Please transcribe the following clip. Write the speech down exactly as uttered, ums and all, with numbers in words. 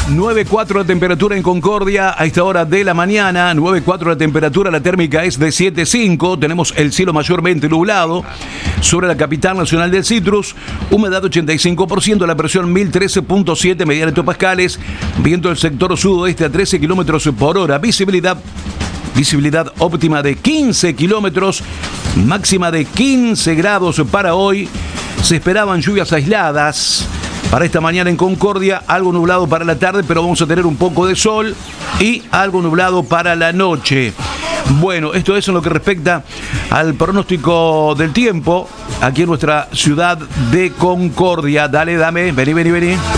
nueve cuatro la temperatura en Concordia a esta hora de la mañana. nueve cuatro la temperatura, la térmica es de siete cinco. Tenemos el cielo mayormente nublado sobre la capital nacional del citrus. Humedad ochenta y cinco por ciento, la presión mil trece punto siete mediana hectopascales. Viento del sector sudoeste a trece kilómetros por hora. Visibilidad Visibilidad óptima de quince kilómetros, máxima de quince grados para hoy. Se esperaban lluvias aisladas para esta mañana en Concordia, algo nublado para la tarde, pero vamos a tener un poco de sol y algo nublado para la noche. Bueno, esto es en lo que respecta al pronóstico del tiempo aquí en nuestra ciudad de Concordia. Dale, dame, vení, vení, vení.